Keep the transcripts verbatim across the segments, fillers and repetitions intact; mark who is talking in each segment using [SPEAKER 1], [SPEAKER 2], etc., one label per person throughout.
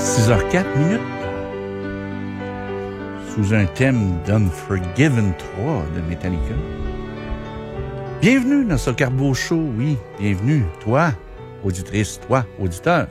[SPEAKER 1] six heures quatre minutes. Sous un thème d'Unforgiven trois de Metallica. Bienvenue dans ce Carbo Show, oui, bienvenue, toi, auditrice, toi, auditeur.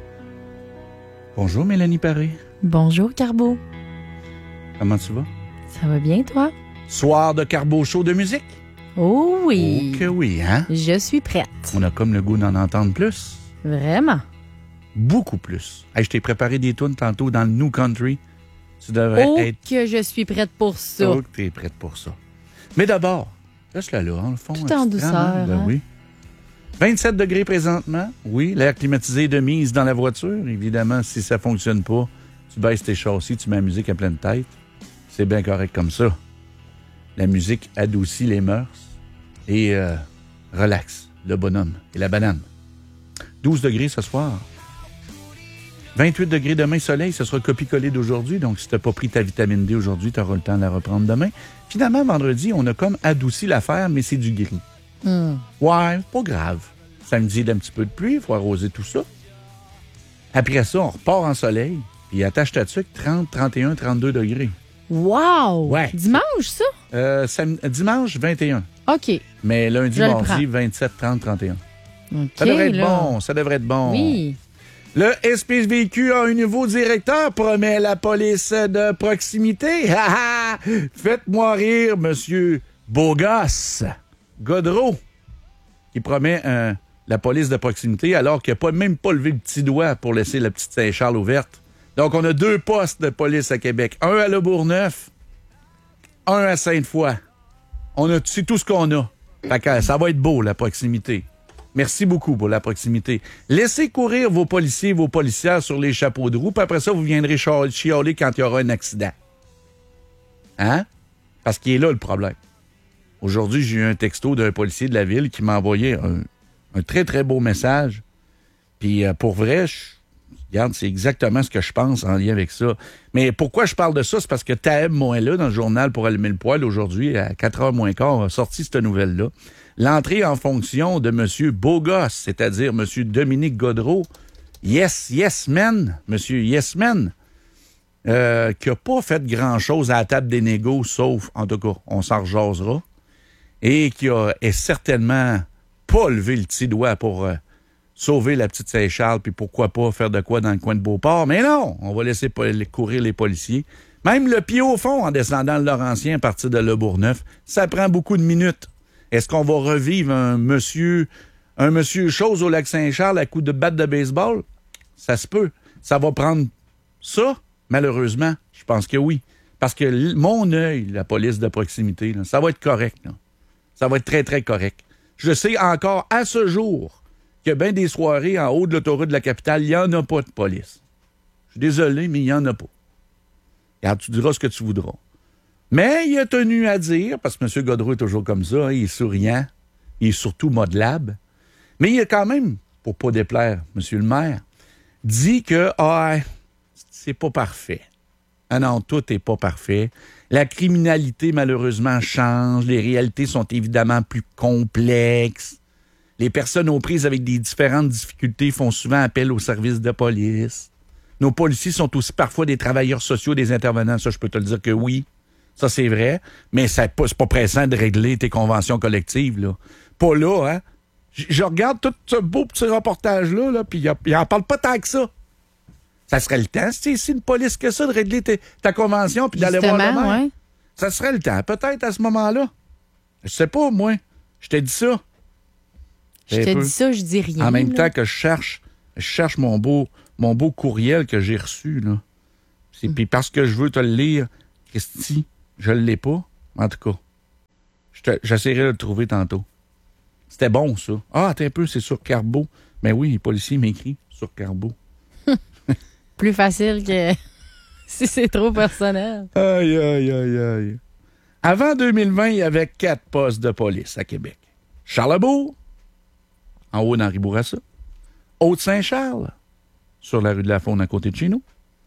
[SPEAKER 1] Bonjour Mélanie Paré.
[SPEAKER 2] Bonjour Carbo.
[SPEAKER 1] Comment tu vas?
[SPEAKER 2] Ça va bien, toi?
[SPEAKER 1] Soir de Carbo Show de musique?
[SPEAKER 2] Oh oui.
[SPEAKER 1] Oh que oui, hein?
[SPEAKER 2] Je suis prête.
[SPEAKER 1] On a comme le goût d'en entendre plus.
[SPEAKER 2] Vraiment?
[SPEAKER 1] Beaucoup plus. Hey, je t'ai préparé des tunes tantôt dans le New Country. Tu devrais
[SPEAKER 2] oh
[SPEAKER 1] être...
[SPEAKER 2] que je suis prête pour ça.
[SPEAKER 1] Oh que t'es prête pour ça. Mais d'abord, laisse-la là, en le fond.
[SPEAKER 2] Tout en douceur.
[SPEAKER 1] Hein? Ben
[SPEAKER 2] hein?
[SPEAKER 1] oui. vingt-sept degrés présentement. Oui, l'air climatisé de mise dans la voiture. Évidemment, si ça fonctionne pas, tu baisses tes châssis, tu mets la musique à pleine tête. C'est bien correct comme ça. La musique adoucit les mœurs et euh, relaxe le bonhomme et la banane. douze degrés ce soir. vingt-huit degrés demain, soleil, ce sera copié-collé d'aujourd'hui. Donc, si tu n'as pas pris ta vitamine D aujourd'hui, tu auras le temps de la reprendre demain. Finalement, vendredi, on a comme adouci l'affaire, mais c'est du gris.
[SPEAKER 2] Mm.
[SPEAKER 1] Ouais, pas grave. Samedi, il y a un petit peu de pluie, il faut arroser tout ça. Après ça, on repart en soleil, puis attache ta tuque, trente, trente et un, trente-deux degrés.
[SPEAKER 2] Wow!
[SPEAKER 1] Ouais.
[SPEAKER 2] Dimanche, ça?
[SPEAKER 1] Euh, sam- dimanche, vingt et un.
[SPEAKER 2] OK.
[SPEAKER 1] Mais lundi,
[SPEAKER 2] Je le
[SPEAKER 1] mardi,
[SPEAKER 2] prends.
[SPEAKER 1] vingt-sept, trente, trente et un.
[SPEAKER 2] OK,
[SPEAKER 1] Ça devrait être
[SPEAKER 2] là.
[SPEAKER 1] bon, ça devrait être bon.
[SPEAKER 2] Oui.
[SPEAKER 1] Le S P V Q a un nouveau directeur, promet la police de proximité. Ha ha! Faites-moi rire, monsieur Beaugosse Godreau, qui promet un, la police de proximité alors qu'il n'a pas, même pas levé le petit doigt pour laisser la petite Saint-Charles ouverte. Donc, on a deux postes de police à Québec. Un à Le Bourgneuf, un à Sainte-Foy. On a, c'est tout ce qu'on a. Fait que ça va être beau, la proximité. Merci beaucoup pour la proximité. Laissez courir vos policiers et vos policières sur les chapeaux de roue, puis après ça, vous viendrez chialer quand il y aura un accident. Hein? Parce qu'il est là le problème. Aujourd'hui, j'ai eu un texto d'un policier de la ville qui m'a envoyé un, un très, très beau message. Puis euh, pour vrai, je, regarde, c'est exactement ce que je pense en lien avec ça. Mais pourquoi je parle de ça? C'est parce que Taeb Moella, dans le journal Pour allumer le poêle, aujourd'hui, à quatre heures moins quart, a sorti cette nouvelle-là. L'entrée en fonction de M. Beaugosse, c'est-à-dire M. Dominique Godreau, yes, yes man, M. Yes man, euh, qui n'a pas fait grand-chose à la table des négos, sauf, en tout cas, on s'en rejasera, et qui a est certainement pas levé le petit doigt pour euh, sauver la petite Saint-Charles, puis pourquoi pas faire de quoi dans le coin de Beauport. Mais non, on va laisser courir les policiers. Même le pied au fond en descendant le Laurentien à partir de Le Bourgneuf, ça prend beaucoup de minutes. Est-ce qu'on va revivre un monsieur, un monsieur chose au lac Saint-Charles à coup de batte de baseball? Ça se peut. Ça va prendre ça, malheureusement. Je pense que oui. Parce que mon œil, la police de proximité, là, ça va être correct. Là. Ça va être très, très correct. Je sais encore à ce jour qu'il y a bien des soirées en haut de l'autoroute de la capitale, il n'y en a pas de police. Je suis désolé, mais il n'y en a pas. Regarde, tu diras ce que tu voudras. Mais il a tenu à dire, parce que M. Godreau est toujours comme ça, hein, il est souriant, il est surtout modelable, mais il a quand même, pour pas déplaire M. le maire, dit que ah, c'est pas parfait. Ah non, tout n'est pas parfait. La criminalité, malheureusement, change. Les réalités sont évidemment plus complexes. Les personnes aux prises avec des différentes difficultés font souvent appel aux services de police. Nos policiers sont aussi parfois des travailleurs sociaux, des intervenants. Ça, je peux te le dire que oui. Ça, c'est vrai. Mais c'est pas, c'est pas pressant de régler tes conventions collectives, là. Pas là, hein. Je, je regarde tout ce beau petit reportage-là, là, puis il n'en parle pas tant que ça. Ça serait le temps, c'est ici une police que ça, de régler tes, ta convention puis d'aller voir le maire.
[SPEAKER 2] Ouais.
[SPEAKER 1] Ça serait le temps, peut-être à ce moment-là. Je sais pas, moi. Je t'ai dit ça.
[SPEAKER 2] Je te dis ça, je dis rien.
[SPEAKER 1] En même
[SPEAKER 2] là.
[SPEAKER 1] temps que je cherche, je cherche mon beau, mon beau courriel que j'ai reçu, là. C'est, puis parce que je veux te le lire, Christy, je ne l'ai pas. En tout cas, je te, j'essaierai de le trouver tantôt. C'était bon, ça. Ah, attends un peu, c'est sur Carbo. Ben oui, les policiers m'écrivent sur Carbo.
[SPEAKER 2] Plus facile que si c'est trop personnel.
[SPEAKER 1] Aïe, aïe, aïe, aïe. Avant deux mille vingt, il y avait quatre postes de police à Québec. Charlebourg, en haut d'Henri Bourassa. Haute-Saint-Charles, sur la rue de la Faune à côté de chez nous.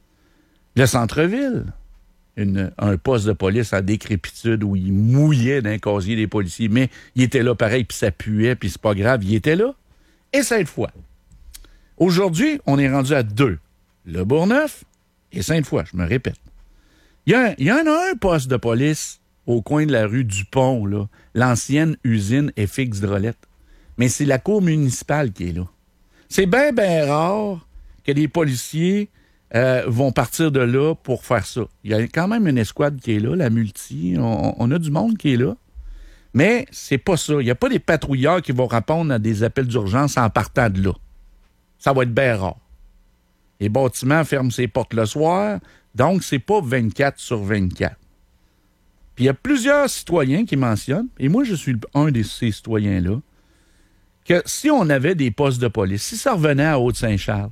[SPEAKER 1] Le centre-ville, une, un poste de police en décrépitude où il mouillait d'un casier des policiers, mais il était là pareil, puis ça puait, puis c'est pas grave, il était là. Et Sainte-Foy. Aujourd'hui, on est rendu à deux Le Bourgneuf et Sainte-Foy, je me répète. Il y, a, il y en a un poste de police au coin de la rue Dupont, là, l'ancienne usine F X Drolette. Mais c'est la cour municipale qui est là. C'est bien, bien rare que les policiers euh, vont partir de là pour faire ça. Il y a quand même une escouade qui est là, la multi. On, on a du monde qui est là. Mais c'est pas ça. Il n'y a pas des patrouilleurs qui vont répondre à des appels d'urgence en partant de là. Ça va être bien rare. Les bâtiments ferment ses portes le soir, donc c'est pas vingt-quatre sur vingt-quatre. Puis il y a plusieurs citoyens qui mentionnent, et moi je suis un de ces citoyens-là, que si on avait des postes de police, si ça revenait à Haute-Saint-Charles,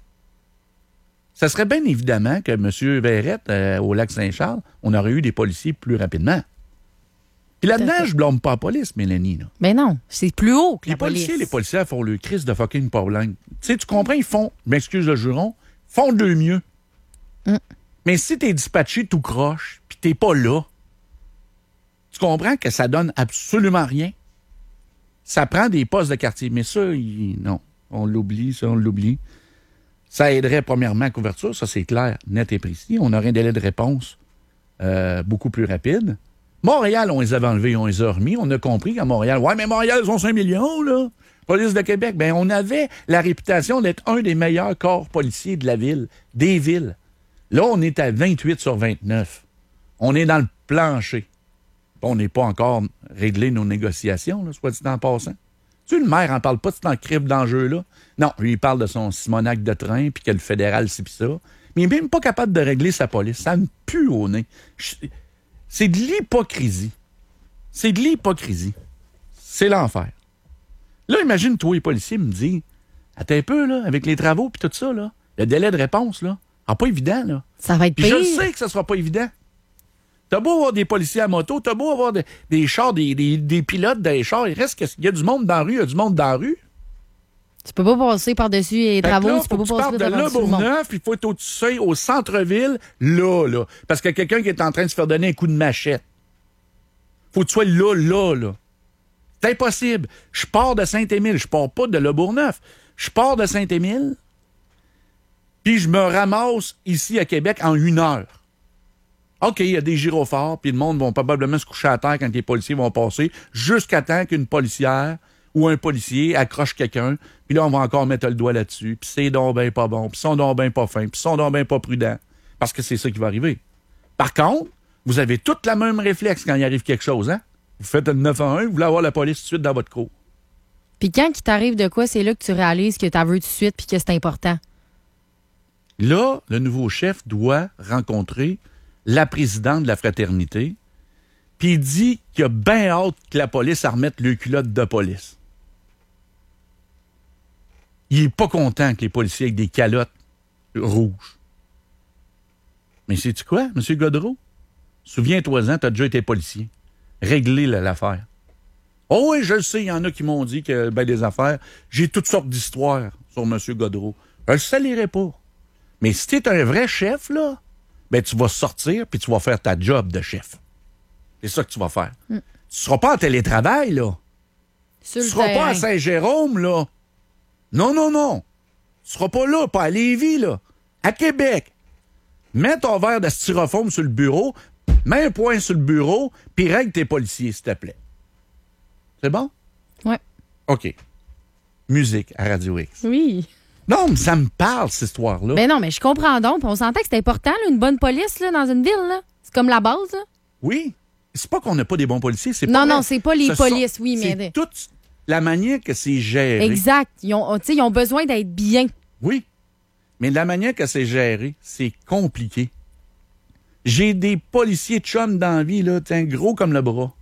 [SPEAKER 1] ça serait bien évidemment que M. Verrette, euh, au lac Saint-Charles, on aurait eu des policiers plus rapidement. Puis là-dedans, je blâme pas la police, Mélanie. Là.
[SPEAKER 2] Mais non, c'est plus haut que
[SPEAKER 1] les
[SPEAKER 2] la police.
[SPEAKER 1] policiers, les policiers font le crise de fucking problème. Tu sais, tu comprends, ils font, je m'excuse le juron, font de mieux.
[SPEAKER 2] Mm.
[SPEAKER 1] Mais si t'es dispatché tout croche, puis t'es pas là, tu comprends que ça donne absolument rien. Ça prend des postes de quartier. Mais ça, il, non, on l'oublie, ça, on l'oublie. Ça aiderait premièrement à couverture, ça c'est clair, net et précis. On aurait un délai de réponse euh, beaucoup plus rapide. Montréal, on les avait enlevés, on les a remis. On a compris qu'à Montréal, ouais, mais Montréal, ils ont cinq millions, là. Police de Québec, bien, on avait la réputation d'être un des meilleurs corps policiers de la ville, des villes. Là, on est à vingt-huit sur vingt-neuf. On est dans le plancher. On n'est pas encore réglé nos négociations, là, soit dit en passant. Tu sais, le maire n'en parle pas de cet crime d'enjeu-là. Non, lui, il parle de son Simonac de train, puis que le fédéral, c'est pis ça. Mais il n'est même pas capable de régler sa police. Ça me pue au nez. Je... C'est de l'hypocrisie. C'est de l'hypocrisie. C'est l'enfer. Là, imagine, toi, les policiers me disent, attends un peu, là, avec les travaux puis tout ça, là, le délai de réponse, là, ah, pas évident, là.
[SPEAKER 2] Ça va être
[SPEAKER 1] Puis
[SPEAKER 2] pire.
[SPEAKER 1] je sais que ça sera pas évident. T'as beau avoir des policiers à moto, t'as beau avoir des, des chars, des, des, des pilotes dans les chars, il reste qu'il y a du monde dans la rue, il y a du monde dans la rue.
[SPEAKER 2] Tu peux pas passer par-dessus les travaux,
[SPEAKER 1] là,
[SPEAKER 2] tu peux pas
[SPEAKER 1] tu
[SPEAKER 2] passer
[SPEAKER 1] parles de
[SPEAKER 2] devant
[SPEAKER 1] Le
[SPEAKER 2] tout le monde.
[SPEAKER 1] Bourgneuf, il faut être au-dessus, au centre-ville, là, là. Parce qu'il y a quelqu'un qui est en train de se faire donner un coup de machette. Faut que tu sois là, là, là. C'est impossible. Je pars de Saint-Émile, je pars pas de Le Bourgneuf. Je pars de Saint-Émile, puis je me ramasse ici à Québec en une heure. OK, il y a des gyrophares, puis le monde va probablement se coucher à terre quand les policiers vont passer, jusqu'à temps qu'une policière ou un policier accroche quelqu'un, puis là, on va encore mettre le doigt là-dessus, puis c'est donc ben pas bon, puis sont donc ben pas fin, puis sont donc ben pas prudents, parce que c'est ça qui va arriver. Par contre, vous avez toute la même réflexe quand il arrive quelque chose, hein? Vous faites le neuf un un, vous voulez avoir la police tout de suite dans votre cour.
[SPEAKER 2] Puis quand il t'arrive de quoi, c'est là que tu réalises que tu veux tout de suite puis que c'est important.
[SPEAKER 1] Là, le nouveau chef doit rencontrer la présidente de la fraternité, puis il dit qu'il a bien hâte que la police remette le culotte de police. Il est pas content que les policiers avec des calottes rouges. Mais sais-tu quoi, M. Godreau? Souviens-toi-en, t'as déjà été policier. Réglez l'affaire. Oh oui, je le sais, il y en a qui m'ont dit que ben des affaires. J'ai toutes sortes d'histoires sur M. Godreau. Je le salirai pas. Mais si t'es un vrai chef, là, ben tu vas sortir puis tu vas faire ta job de chef. C'est ça que tu vas faire. Mm. Tu seras pas en télétravail, là.
[SPEAKER 2] Sur
[SPEAKER 1] tu seras pas à Saint-Jérôme, là. Non, non, non. Tu seras pas là, pas à Lévis, là. À Québec. Mets ton verre de styrofoam sur le bureau, mets un point sur le bureau, puis règle tes policiers, s'il te plaît. C'est bon?
[SPEAKER 2] Ouais.
[SPEAKER 1] OK. Musique à Radio X.
[SPEAKER 2] Oui.
[SPEAKER 1] Non, mais ça me parle, cette histoire-là.
[SPEAKER 2] Ben non, mais je comprends donc. On sentait que c'est important, là, une bonne police là, dans une ville. Là. C'est comme la base. Là.
[SPEAKER 1] Oui. C'est pas qu'on n'a pas des bons policiers. C'est
[SPEAKER 2] non,
[SPEAKER 1] pas
[SPEAKER 2] non,
[SPEAKER 1] vrai.
[SPEAKER 2] c'est pas les
[SPEAKER 1] Ce
[SPEAKER 2] polices,
[SPEAKER 1] sont,
[SPEAKER 2] oui, mais...
[SPEAKER 1] C'est toute la manière que c'est géré.
[SPEAKER 2] Exact. Ils ont, ils ont besoin d'être bien.
[SPEAKER 1] Oui. Mais la manière que c'est géré, c'est compliqué. J'ai des policiers de chum dans la vie, là, t'es gros comme le bras.